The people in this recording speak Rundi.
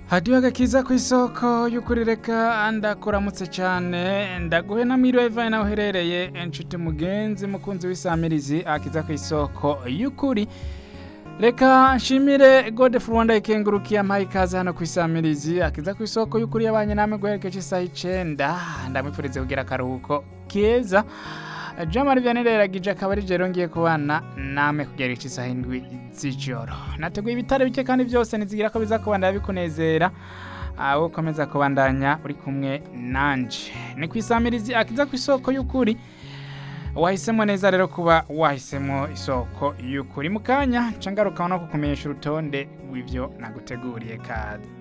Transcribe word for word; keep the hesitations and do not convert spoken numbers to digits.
hadiyo agakiza ku isoko y'ukuri reka ndakuramutse cyane ndaguhe na miro Eva nawe uherereye inshuti mugenzi mukunzi w'isamirizi akiza ku isoko y'ukuri reka nshimire Godefroid Rwanda ikengurukiye amaye ikaze hano ku isamirizi akiza ku isoko y'ukuri yabanye namwe guherekeje isaha icenda ndamwifurize kugira akaruhuko keza Jamari Vyanereragije akaba ari jero ngiye kubana name kugera isaha indwi z'ijoro nateguye ibitare bike kandi byose nizigira ko bizakubanda bikunezera aho komeza kubandanya uri kumwe nanje ni kwisamirizi akiza ku isoko y'ukuri wahisemo neza rero kuba wahisemo isoko y'ukuri mukanya cangaruka no kukumenyesha urutonde w'ivyo naguteguriye kazi